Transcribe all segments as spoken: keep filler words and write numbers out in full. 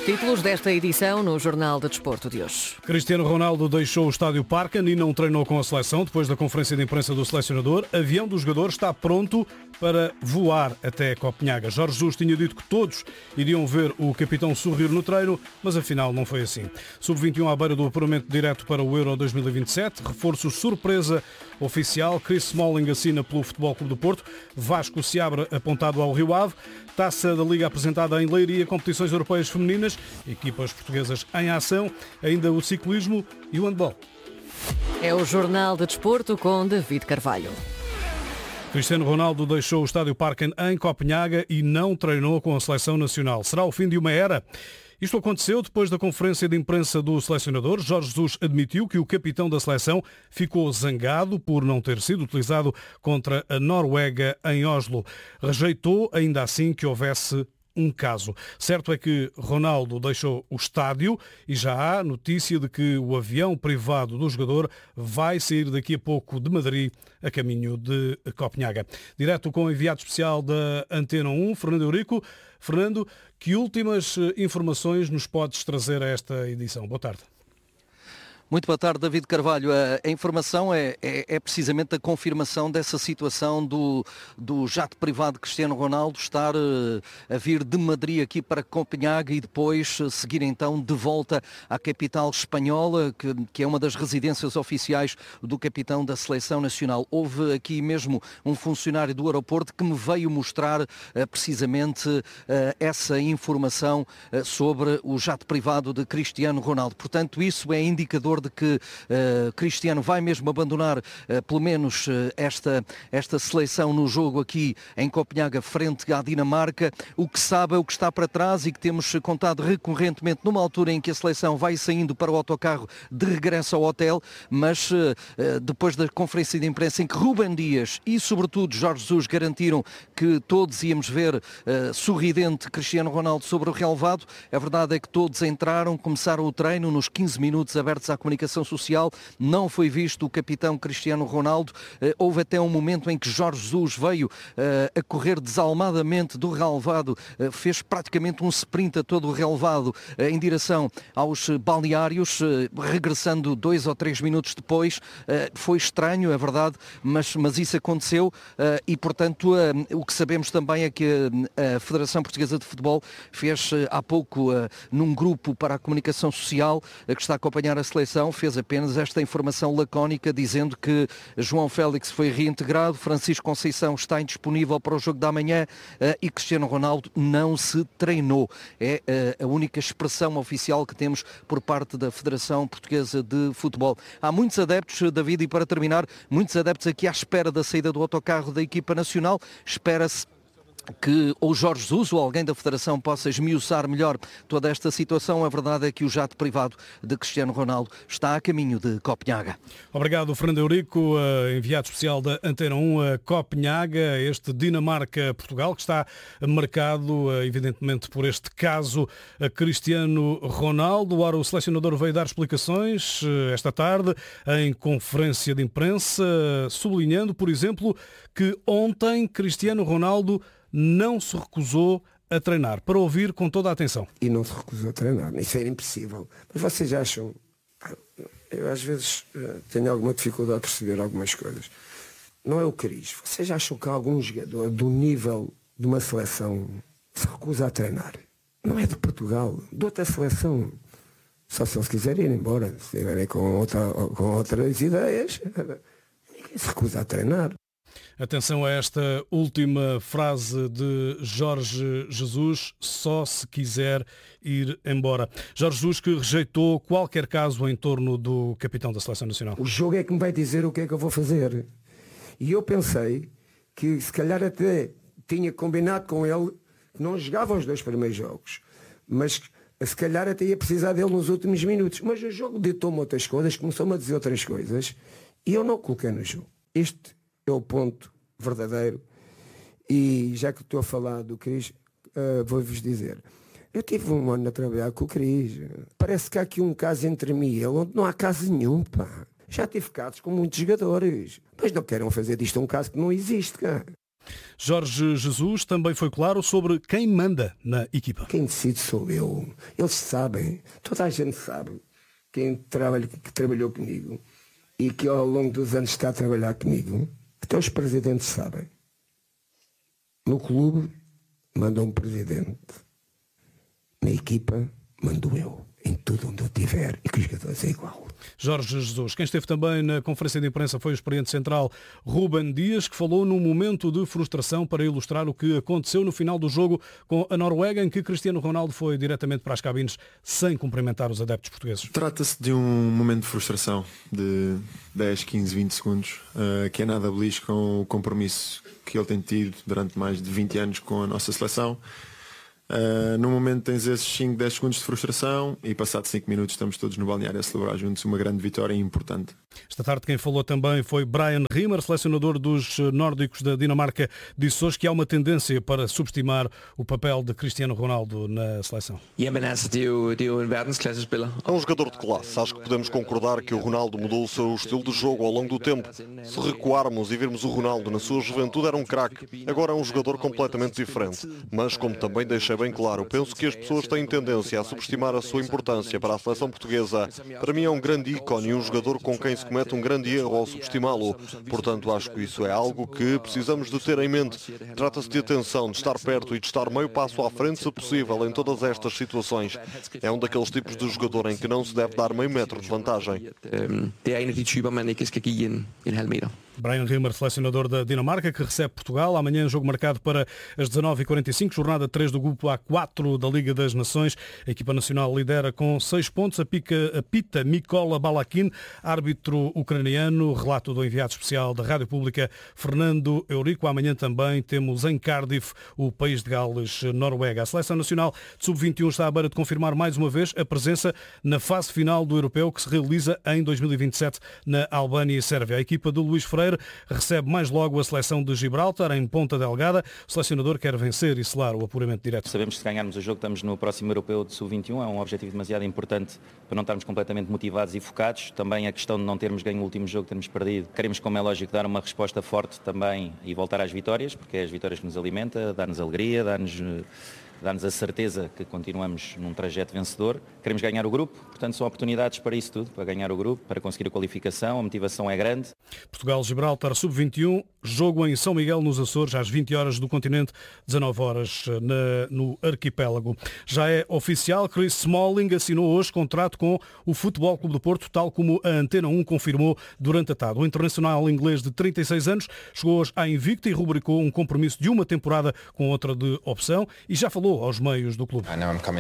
Títulos desta edição no Jornal de Desporto de hoje. Cristiano Ronaldo deixou o Estádio Parken e não treinou com a seleção depois da conferência de imprensa do selecionador. Avião do jogador está pronto para voar até Copenhaga. Jorge Jesus tinha dito que todos iriam ver o capitão sorrir no treino, mas afinal não foi assim. sub vinte e um à beira do apuramento direto para o Euro dois mil e vinte e sete. Reforço surpresa oficial. Chris Smalling assina pelo Futebol Clube do Porto. Vasco Seabra apontado ao Rio Ave. Taça da Liga apresentada em Leiria, competições europeias femininas, equipas portuguesas em ação, ainda o ciclismo e o handball. É o Jornal de Desporto com David Carvalho. Cristiano Ronaldo deixou o Estádio Parken em Copenhaga e não treinou com a seleção nacional. Será o fim de uma era? Isto aconteceu depois da conferência de imprensa do selecionador. Jorge Jesus admitiu que o capitão da seleção ficou zangado por não ter sido utilizado contra a Noruega em Oslo. Rejeitou, ainda assim, que houvesse um caso. Certo é que Ronaldo deixou o estádio e já há notícia de que o avião privado do jogador vai sair daqui a pouco de Madrid a caminho de Copenhaga. Direto com o enviado especial da Antena um, Fernando Eurico. Fernando, que últimas informações nos podes trazer a esta edição? Boa tarde. Muito boa tarde, David Carvalho. A, a informação é, é, é precisamente a confirmação dessa situação do, do jato privado de Cristiano Ronaldo estar uh, a vir de Madrid aqui para Copenhaga e depois uh, seguir então de volta à capital espanhola, que, que é uma das residências oficiais do capitão da Seleção Nacional. Houve aqui mesmo um funcionário do aeroporto que me veio mostrar uh, precisamente uh, essa informação uh, sobre o jato privado de Cristiano Ronaldo. Portanto, isso é indicador de que uh, Cristiano vai mesmo abandonar uh, pelo menos uh, esta, esta seleção no jogo aqui em Copenhaga frente à Dinamarca. O que sabe é o que está para trás e que temos contado recorrentemente numa altura em que a seleção vai saindo para o autocarro de regresso ao hotel, mas uh, uh, depois da conferência de imprensa em que Rúben Dias e sobretudo Jorge Jesus garantiram que todos íamos ver uh, sorridente Cristiano Ronaldo sobre o relvado, a verdade é que todos entraram, começaram o treino nos quinze minutos abertos à comunicação social, não foi visto o capitão Cristiano Ronaldo. Houve até um momento em que Jorge Jesus veio uh, a correr desalmadamente do relvado, uh, fez praticamente um sprint a todo o relvado uh, em direção aos balneários, uh, regressando dois ou três minutos depois. Uh, foi estranho, é verdade, mas, mas isso aconteceu uh, e, portanto, uh, o que sabemos também é que uh, a Federação Portuguesa de Futebol fez uh, há pouco, uh, num grupo para a comunicação social uh, que está a acompanhar a seleção, fez apenas esta informação lacónica dizendo que João Félix foi reintegrado, Francisco Conceição está indisponível para o jogo da manhã uh, e Cristiano Ronaldo não se treinou. É uh, a única expressão oficial que temos por parte da Federação Portuguesa de Futebol. Há muitos adeptos, David, e para terminar, muitos adeptos aqui à espera da saída do autocarro da equipa nacional. Espera-se que ou Jorge Jesus ou alguém da Federação possa esmiuçar melhor toda esta situação. A verdade é que o jato privado de Cristiano Ronaldo está a caminho de Copenhaga. Obrigado, Fernando Eurico, enviado especial da Antena um a Copenhaga, este Dinamarca-Portugal, que está marcado, evidentemente, por este caso Cristiano Ronaldo. Ora, o selecionador veio dar explicações esta tarde em conferência de imprensa, sublinhando, por exemplo, que ontem Cristiano Ronaldo não se recusou a treinar. Para ouvir com toda a atenção. E não se recusou a treinar. Isso era impossível. Mas vocês acham... Eu às vezes tenho alguma dificuldade de perceber algumas coisas. Não é o cariz. Vocês acham que algum jogador do nível de uma seleção se recusa a treinar? Não é de Portugal. De outra seleção. Só se eles quiserem ir embora. Se estiverem com, outra, com outras ideias. Ninguém se recusa a treinar. Atenção a esta última frase de Jorge Jesus, só se quiser ir embora. Jorge Jesus que rejeitou qualquer caso em torno do capitão da Seleção Nacional. O jogo é que me vai dizer o que é que eu vou fazer. E eu pensei que se calhar até tinha combinado com ele que não jogava os dois primeiros jogos. Mas se calhar até ia precisar dele nos últimos minutos. Mas o jogo ditou-me outras coisas, começou-me a dizer outras coisas e eu não coloquei no jogo. Este é o ponto verdadeiro. E já que estou a falar do Cris, uh, vou-vos dizer, eu tive um ano a trabalhar com o Cris. Parece que há aqui um caso entre mim e ele onde não há caso nenhum, pá. Já tive casos com muitos jogadores, mas não queiram fazer disto um caso que não existe, cara. Jorge Jesus também foi claro sobre quem manda na equipa. Quem decide sou eu. Eles sabem, toda a gente sabe, quem trabalha, que trabalhou comigo e que ao longo dos anos está a trabalhar comigo, até os presidentes sabem. No clube manda um presidente, na equipa mando eu, em tudo onde eu estiver e que os jogadores é igual. Jorge Jesus. Quem esteve também na conferência de imprensa foi o experiente central Ruben Dias, que falou num momento de frustração para ilustrar o que aconteceu no final do jogo com a Noruega, em que Cristiano Ronaldo foi diretamente para as cabines sem cumprimentar os adeptos portugueses. Trata-se de um momento de frustração de dez, quinze, vinte segundos, uh, que é nada belisco com o compromisso que ele tem tido durante mais de vinte anos com a nossa seleção. Uh, no momento tens esses cinco, dez segundos de frustração e passados cinco minutos estamos todos no balneário a celebrar juntos uma grande vitória importante. Esta tarde quem falou também foi Brian Rimmer, selecionador dos nórdicos da Dinamarca. Disse hoje que há uma tendência para subestimar o papel de Cristiano Ronaldo na seleção. É um jogador de classe. Acho que podemos concordar que o Ronaldo mudou o seu estilo de jogo ao longo do tempo. Se recuarmos e virmos o Ronaldo na sua juventude era um craque. Agora é um jogador completamente diferente. Mas como também deixei bem claro, penso que as pessoas têm tendência a subestimar a sua importância para a seleção portuguesa. Para mim é um grande ícone e um jogador com quem se comete um grande erro ao subestimá-lo. Portanto, acho que isso é algo que precisamos de ter em mente. Trata-se de atenção, de estar perto e de estar meio passo à frente, se possível, em todas estas situações. É um daqueles tipos de jogador em que não se deve dar meio metro de vantagem. Brian Rimmer, selecionador da Dinamarca, que recebe Portugal. Amanhã jogo marcado para as dezanove e quarenta e cinco, jornada três do grupo A quatro da Liga das Nações. A equipa nacional lidera com seis pontos. A, pica, a pita Mikola Balakin, árbitro ucraniano, relato do enviado especial da Rádio Pública, Fernando Eurico. Amanhã também temos em Cardiff o país de Gales, Noruega. A seleção nacional de sub vinte e um está à beira de confirmar mais uma vez a presença na fase final do Europeu, que se realiza em dois mil e vinte e sete na Albânia e Sérvia. A equipa de Luís Freire recebe mais logo a seleção de Gibraltar em Ponta Delgada. O selecionador quer vencer e selar o apuramento direto. Sabemos que se ganharmos o jogo estamos no próximo Europeu de sub vinte e um. É um objetivo demasiado importante para não estarmos completamente motivados e focados. Também a questão de não termos ganho o último jogo, termos perdido. Queremos, como é lógico, dar uma resposta forte também e voltar às vitórias, porque é as vitórias que nos alimenta, dá-nos alegria, dá-nos... dá-nos a certeza que continuamos num trajeto vencedor. Queremos ganhar o grupo, portanto são oportunidades para isso tudo, para ganhar o grupo, para conseguir a qualificação, a motivação é grande. Portugal-Gibraltar sub vinte e um, jogo em São Miguel nos Açores, às vinte horas do continente, dezanove horas na, no arquipélago. Já é oficial, Chris Smalling assinou hoje contrato com o Futebol Clube do Porto, tal como a Antena um confirmou durante a tarde. O internacional inglês de trinta e seis anos chegou hoje à Invicta e rubricou um compromisso de uma temporada com outra de opção e já falou aos meios do clube.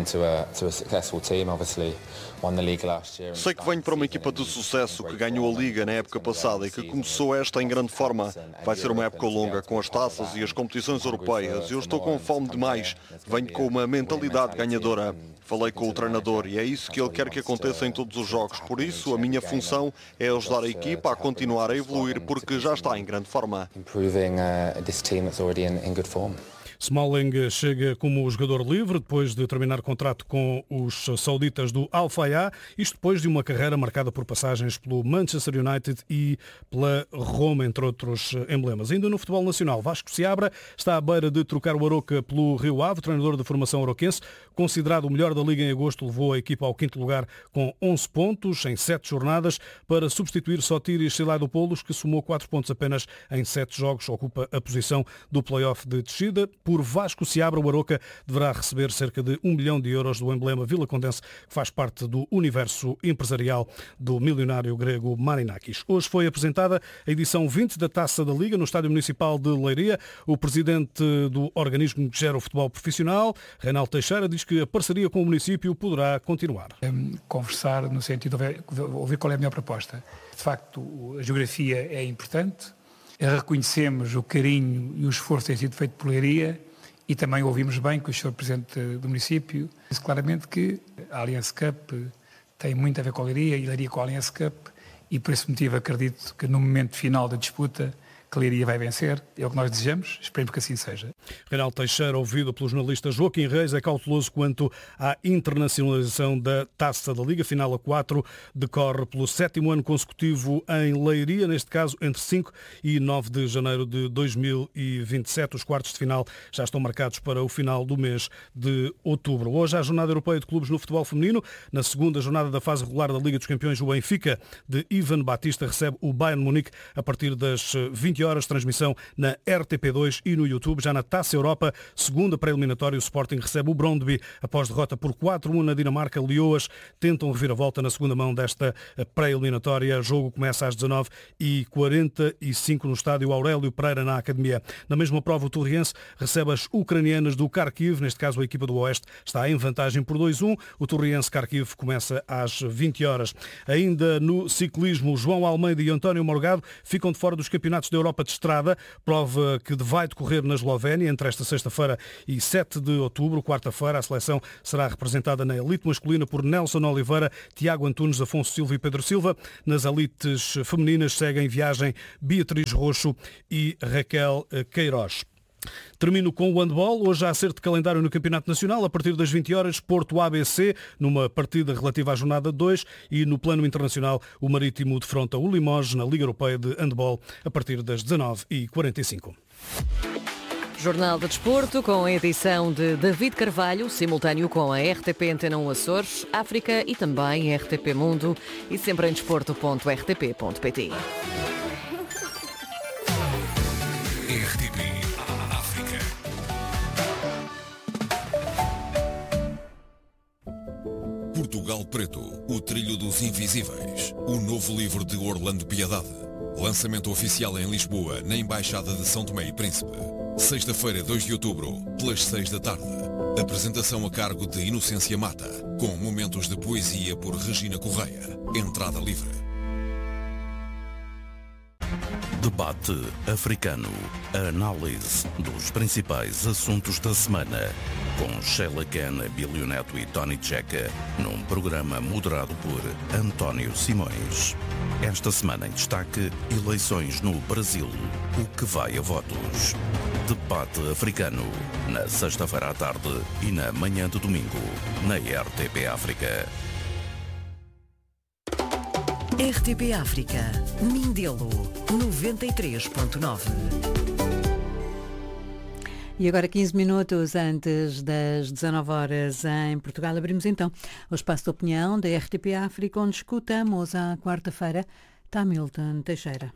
Sei que venho para uma equipa de sucesso que ganhou a Liga na época passada e que começou esta em grande forma. Vai ser uma época longa com as taças e as competições europeias. Eu estou com fome demais. Venho com uma mentalidade ganhadora. Falei com o treinador e é isso que ele quer que aconteça em todos os jogos. Por isso, a minha função é ajudar a equipa a continuar a evoluir porque já está em grande forma. Smalling chega como jogador livre depois de terminar contrato com os sauditas do Al-Fayha, isto depois de uma carreira marcada por passagens pelo Manchester United e pela Roma, entre outros emblemas. Ainda no futebol nacional, Vasco Seabra está à beira de trocar o Aroca pelo Rio Ave. O treinador da formação aroquense, considerado o melhor da Liga em agosto, levou a equipa ao quinto lugar com onze pontos em sete jornadas para substituir Sotiris Silaidopoulos, que somou quatro pontos apenas em sete jogos, ocupa a posição do play-off de descida. Por Vasco Seabra, o Aroca deverá receber cerca de um milhão de euros do emblema vilacondense, que faz parte do universo empresarial do milionário grego Marinakis. Hoje foi apresentada a edição vinte da Taça da Liga no Estádio Municipal de Leiria. O presidente do organismo que gera o futebol profissional, Reinaldo Teixeira, diz que a parceria com o município poderá continuar. Conversar no sentido de ouvir qual é a melhor proposta. De facto, a geografia é importante. Reconhecemos o carinho e o esforço que tem sido feito por Leiria e também ouvimos bem que o senhor Presidente do município disse claramente que a Allianz Cup tem muito a ver com a Leiria e Leiria com a Allianz Cup e por esse motivo acredito que no momento final da disputa que Leiria vai vencer, é o que nós desejamos, esperemos que assim seja. Reinaldo Teixeira, ouvido pelo jornalista Joaquim Reis, é cauteloso quanto à internacionalização da Taça da Liga. Final a quatro decorre pelo sétimo ano consecutivo em Leiria, neste caso entre cinco e nove de janeiro de dois mil e vinte e sete. Os quartos de final já estão marcados para o final do mês de outubro. Hoje há a Jornada Europeia de Clubes no futebol feminino. Na segunda jornada da fase regular da Liga dos Campeões, o Benfica de Ivan Batista recebe o Bayern Munique a partir das vinte horas, transmissão na R T P dois e no YouTube. Já na Taça Europa, segunda pré-eliminatória, o Sporting recebe o Brøndby após derrota por quatro a um na Dinamarca. Leoas tentam reviravolta na segunda mão desta pré-eliminatória. O jogo começa às dezanove e quarenta e cinco no estádio Aurélio Pereira, na Academia. Na mesma prova, o Torriense recebe as ucranianas do Kharkiv. Neste caso, a equipa do Oeste está em vantagem por dois a um. O Torriense-Kharkiv começa às vinte horas. Ainda no ciclismo, João Almeida e António Morgado ficam de fora dos campeonatos da Europa de estrada, prova que vai decorrer na Eslovénia entre esta sexta-feira e sete de outubro, quarta-feira. A seleção será representada na elite masculina por Nelson Oliveira, Tiago Antunes, Afonso Silva e Pedro Silva. Nas elites femininas seguem viagem Beatriz Roxo e Raquel Queiroz. Termino com o handball. Hoje há acerto de calendário no Campeonato Nacional. A partir das vinte horas, Porto A B C, numa partida relativa à jornada dois, e no plano internacional, o Marítimo defronta o Limoges na Liga Europeia de Handball a partir das dezanove e quarenta e cinco. Jornal de Desporto com a edição de David Carvalho, simultâneo com a R T P Antena um Açores, África e também R T P Mundo e sempre em desporto ponto r t p ponto p t. R T P África. Portugal Preto, o trilho dos invisíveis. O novo livro de Orlando Piedade. Lançamento oficial em Lisboa, na Embaixada de São Tomé e Príncipe. Sexta-feira, dois de outubro, pelas seis da tarde. Apresentação a cargo de Inocência Mata, com momentos de poesia por Regina Correia. Entrada livre. Debate africano. A análise dos principais assuntos da semana. Com Sheila Khan, Abílio Neto e Tony Checa, num programa moderado por António Simões. Esta semana em destaque, eleições no Brasil. O que vai a votos? Debate africano. Na sexta-feira à tarde e na manhã de domingo. Na R T P África. R T P África. Mindelo, noventa e três ponto nove. E agora, quinze minutos antes das dezanove horas em Portugal, abrimos então o espaço de opinião da R T P África, onde escutamos à quarta-feira Tamilton Teixeira.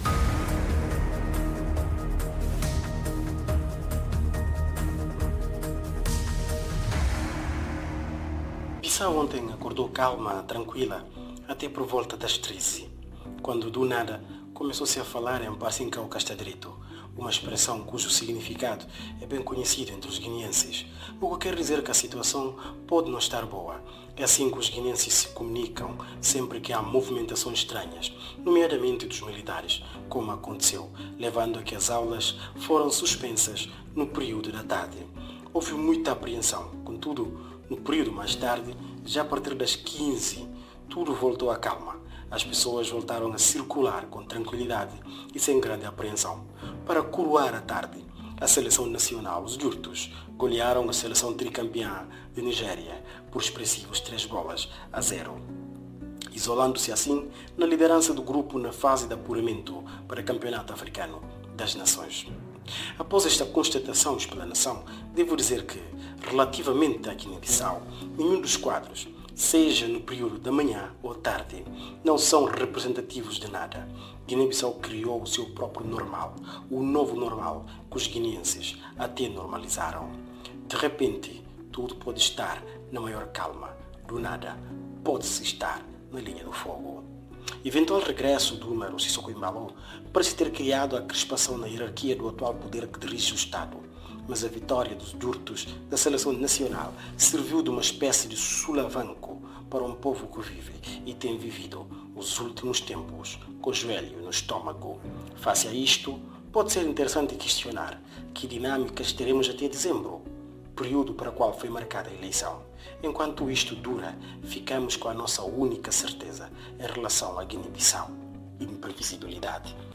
Bissau ontem acordou calma, tranquila, até por volta das treze, quando do nada começou-se a falar em Passincão Castadrito, uma expressão cujo significado é bem conhecido entre os guineenses, o que quer dizer que a situação pode não estar boa. É assim que os guineenses se comunicam sempre que há movimentações estranhas, nomeadamente dos militares, como aconteceu, levando a que as aulas foram suspensas no período da tarde. Houve muita apreensão, contudo, no período mais tarde, já a partir das quinze, tudo voltou à calma. As pessoas voltaram a circular com tranquilidade e sem grande apreensão. Para coroar a tarde, a seleção nacional, os Jurtos, golearam a seleção tricampeã de Nigéria por expressivos três bolas a zero, isolando-se assim na liderança do grupo na fase de apuramento para o Campeonato Africano das Nações. Após esta constatação e explanação, devo dizer que, relativamente à Guiné-Bissau, nenhum dos quadros, seja no período da manhã ou tarde, não são representativos de nada. Guiné-Bissau criou o seu próprio normal, o novo normal que os guineenses até normalizaram. De repente, tudo pode estar na maior calma. Do nada, pode-se estar na linha do fogo. Eventual regresso do número Sissoko Embaló parece ter criado a crispação na hierarquia do atual poder que dirige o Estado. Mas a vitória dos Jurtos da seleção nacional serviu de uma espécie de sulavanco para um povo que vive e tem vivido os últimos tempos com o joelho no estômago. Face a isto, pode ser interessante questionar que dinâmicas teremos até dezembro, período para o qual foi marcada a eleição. Enquanto isto dura, ficamos com a nossa única certeza em relação à Guiné-Bissau: imprevisibilidade.